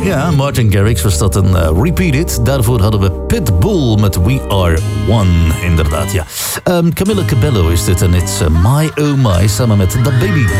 Ja, Martin Garrix was dat een Repeat It. Daarvoor hadden we Pitbull met We Are One. Inderdaad, ja. Camila Cabello is dit en it's My Oh My samen met Da Baby.